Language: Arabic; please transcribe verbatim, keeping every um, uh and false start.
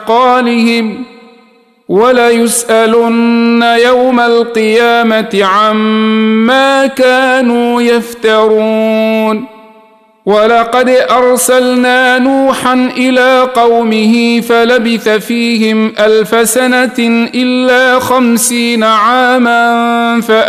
أثقالهم وليسألن يوم القيامة عما كانوا يفترون ولقد أرسلنا نوحا إلى قومه فلبث فيهم ألف سنة إلا خمسين عاما